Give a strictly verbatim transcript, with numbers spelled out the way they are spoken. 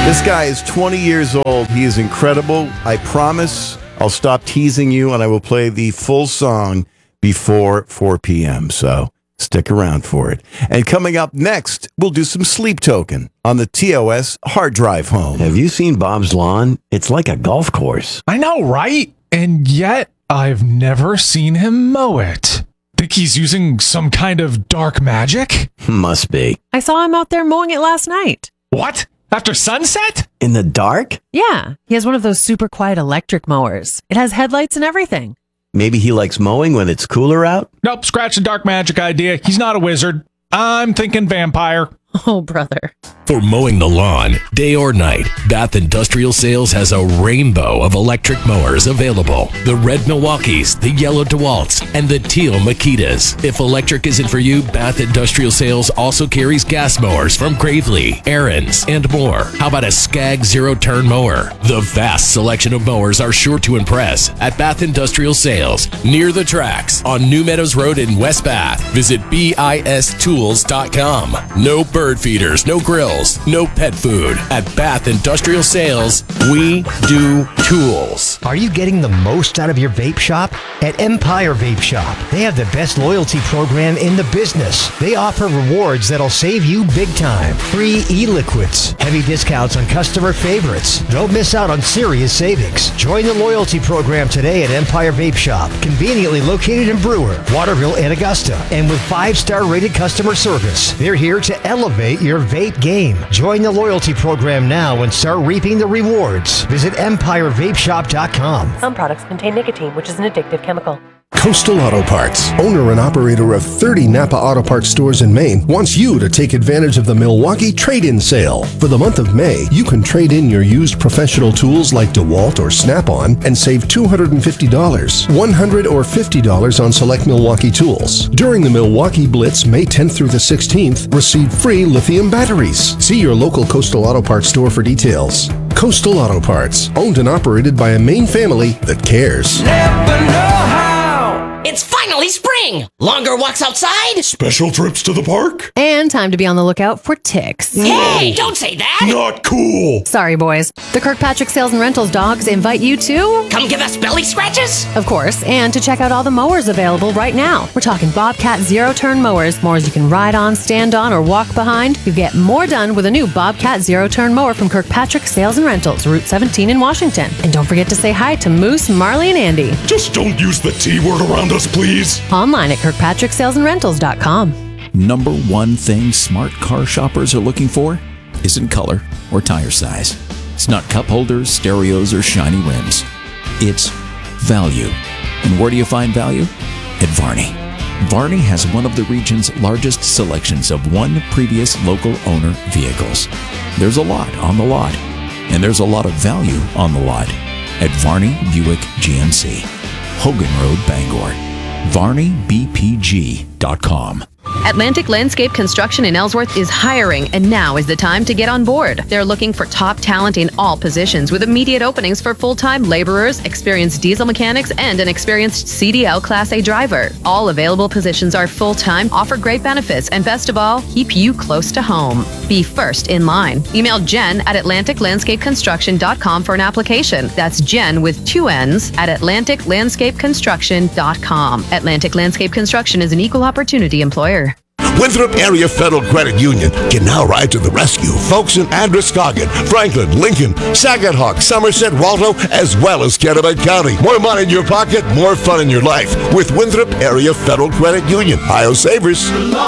This guy is twenty years old. He is incredible. I promise I'll stop teasing you and I will play the full song before four p.m. So stick around for it. And coming up next, we'll do some Sleep Token on the T O S hard drive home. Have you seen Bob's lawn? It's like a golf course. I know, right? And yet, I've never seen him mow it. Think he's using some kind of dark magic? Must be. I saw him out there mowing it last night. What? After sunset? In the dark? Yeah, he has one of those super quiet electric mowers. It has headlights and everything. Maybe he likes mowing when it's cooler out? Nope, scratch the dark magic idea. He's not a wizard. I'm thinking vampire. Oh, brother. For mowing the lawn, day or night, Bath Industrial Sales has a rainbow of electric mowers available. The red Milwaukees, the yellow DeWalts, and the teal Makitas. If electric isn't for you, Bath Industrial Sales also carries gas mowers from Gravely, Aaron's, and more. How about a Skag zero-turn mower? The vast selection of mowers are sure to impress at Bath Industrial Sales, near the tracks on New Meadows Road in West Bath. Visit B I S tools dot com. No bird feeders, no grills, no pet food. At Bath Industrial Sales, we do tools. Are you getting the most out of your vape shop? At Empire Vape Shop, they have the best loyalty program in the business. They offer rewards that'll save you big time. Free e-liquids, heavy discounts on customer favorites. Don't miss out on serious savings. Join the loyalty program today at Empire Vape Shop, conveniently located in Brewer, Waterville, and Augusta. And with five-star rated customer service, they're here to elevate your vape game. Join the loyalty program now and start reaping the rewards. Visit empire vape shop dot com. Some products contain nicotine, which is an addictive chemical. Coastal Auto Parts, owner and operator of thirty Napa Auto Parts stores in Maine, wants you to take advantage of the Milwaukee trade-in sale. For the month of May, you can trade in your used professional tools like DeWalt or Snap-on and save two hundred fifty dollars, one hundred dollars or fifty dollars on select Milwaukee tools. During the Milwaukee Blitz, May tenth through the sixteenth, receive free lithium batteries. See your local Coastal Auto Parts store for details. Coastal Auto Parts, owned and operated by a Maine family that cares. Never know how. It's finally spring! Longer walks outside? Special trips to the park? And time to be on the lookout for ticks. Hey, don't say that! Not cool! Sorry, boys. The Kirkpatrick Sales and Rentals dogs invite you to... Come give us belly scratches? Of course, and to check out all the mowers available right now. We're talking Bobcat zero-turn mowers, mowers you can ride on, stand on, or walk behind. You get more done with a new Bobcat zero-turn mower from Kirkpatrick Sales and Rentals, Route seventeen in Washington. And don't forget to say hi to Moose, Marley, and Andy. Just don't use the T word around us, please. Online at kirkpatrick sales and rentals dot com. Number one thing smart car shoppers are looking for isn't color or tire size. It's not cup holders, stereos, or shiny rims. It's value. And where do you find value? At Varney. Varney has one of the region's largest selections of one previous local owner vehicles. There's a lot on the lot, and there's a lot of value on the lot at Varney Buick G M C. Hogan Road, Bangor. Varney B P G dot com. Atlantic Landscape Construction in Ellsworth is hiring, and now is the time to get on board. They're looking for top talent in all positions with immediate openings for full-time laborers, experienced diesel mechanics, and an experienced C D L Class A driver. All available positions are full-time, offer great benefits, and best of all, keep you close to home. Be first in line. Email Jen at atlantic landscape construction dot com for an application. That's Jen with two N's at atlantic landscape construction dot com. Atlantic Landscape Construction is an equal opportunity employer. Winthrop Area Federal Credit Union can now ride to the rescue. Folks in Androscoggin, Franklin, Lincoln, Saginaw, Somerset, Waldo, as well as Kennebec County. More money in your pocket, more fun in your life with Winthrop Area Federal Credit Union. Ohio Savers.